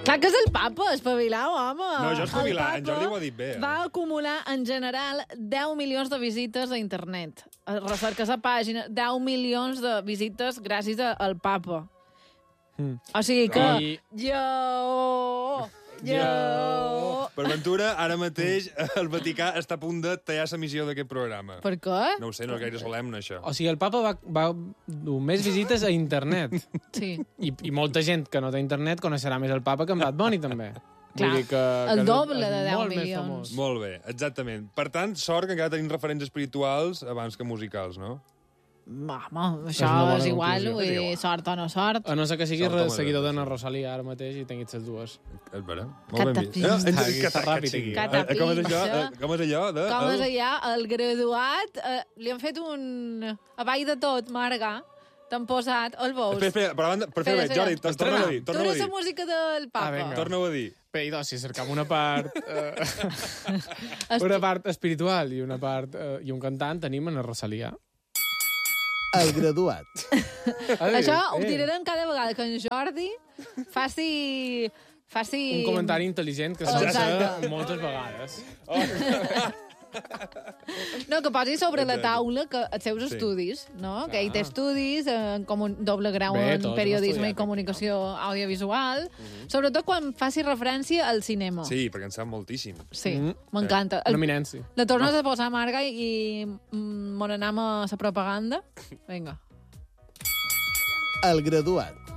Clar que és el papa, espavilau, home. No, jo espavilar, El en Jordi papa ho ha dit bé. Va acumular, en general, 10 milions de visites a internet. Recerca la pàgina, 10 milions de visites gràcies al papa. O sigui que... Jo... Per ventura, ara mateix el Vaticà està a punt de tallar l'emissió d'aquest programa. Per què? No ho sé, no és gaire solemne, això. O sigui, el papa va dur més visites a internet. Sí. I molta gent que no té internet coneixerà més el papa que en Bad Bunny, també. Clar, Vull dir que el és doble de 10 molt més milions. famós. Molt bé, exactament. Per tant, sort que encara tenim referents espirituals abans que musicals, no? Home, això una bona és igual, conclusió. vull dir, sort o no sort. A no ser que siguis Sort o mala seguidor sort, d'Anna sí. Rosalia ara mateix i tinguis les dues. És vera. Molt ben vist. Catapista. Està ràpid, aquí. Catapista. Com és allò? Com és allò? Com és allà, el graduat, li han fet un... A ball de tot, Marga, t'han posat el bous. Espera, per fer bé, Jordi, torna-ho a dir. Tu eres la música del papa. vinga. Torna-ho a dir. Bé, i doncs, si cercam una part... una part espiritual i una part... I un cantant, tenim Anna Rosalia. El graduat. Això ho tirarem cada vegada que en Jordi faci... Un comentari intel·ligent que s'ha de fer moltes vegades. No, que posi sobre la Exacte. taula que els seus Sí. estudis, no? Que ell té estudis, doble grau Bé, en tots hem periodisme i estudiat, comunicació audiovisual, sobretot quan faci referència al cinema. Sí, perquè en sap moltíssim. Sí, m'encanta. Una eminència. La tornes a posar, Marga, i mon anem a la propaganda? Vinga. El graduat.